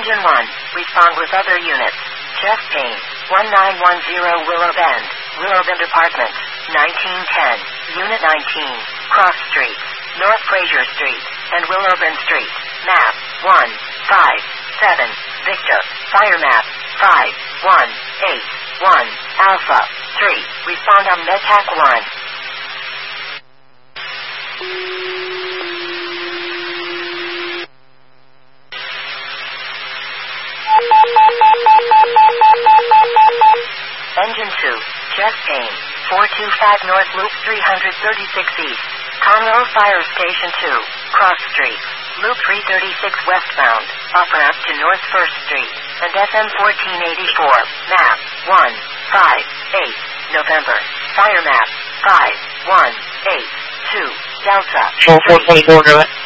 Engine 1, respond with other units. Chest pain, 1910 Willow Bend Apartments, 1910, Unit 19, Cross Street, North Fraser Street, and Willow Bend Street. Map 157, Victor, Fire Map 5181, Alpha 3, respond on MedTac 1. Engine 2, chest pain, 425 North Loop 336 East, Conroe Fire Station 2, Cross Street, Loop 336 westbound, off-ramp to North 1st Street, and FM 1484, map 158, November, fire map 5182, Delta. Show 424, go ahead.